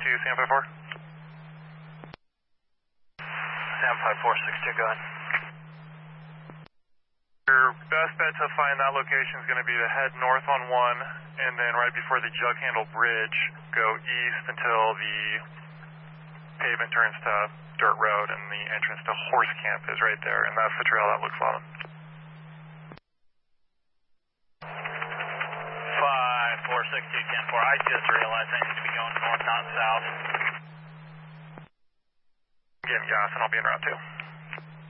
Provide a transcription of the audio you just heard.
Sam 54. Sam 5462, go ahead. Your best bet to find that location is going to be to head north on 1, and then right before the Jug Handle Bridge, go east until the pavement turns to dirt road, and the entrance to Horse Camp is right there, and that's the trail that looks on. 5462, 10-4. I just realized I need to be going north, not south. Give me gas, and I'll be en route too.